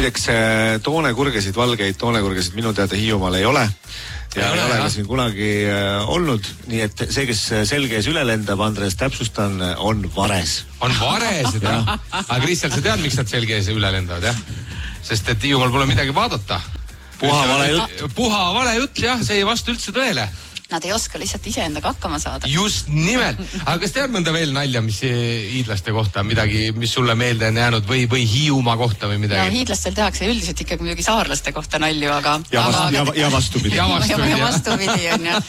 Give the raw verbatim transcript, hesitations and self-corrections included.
muideks toonekurgesid, valgeid toonekurgesid minu teada Hiiumaal ei ole. Ja ei ole ka siin kunagi äh, olnud, nii et see, kes selge ees üle lendab, Andres, täpsustan, on vares. On vares, jah. Aga Kristjan, sa tead, miks nad selge ees üle lendavad, jah? Sest et Hiiumaal pole midagi vaadata. Puha vale jutt. Puha vale jutt, jah, see ei vastu üldse tõele. Nad ei oska lihtsalt iseendaga hakkama saada. Just nimelt. Aga kas tead mõnda veel nalja, mis hiidlaste kohta, midagi, mis sulle meelde on jäänud või, või Hiiumaa kohta või midagi? No hiidlastel tehakse üldiselt ikkagi muidugi saarlaste kohta nalju, aga... Ja, aga, vastu, ja, ja vastupidi. Ja vastupidi, ja vastupidi on, ja.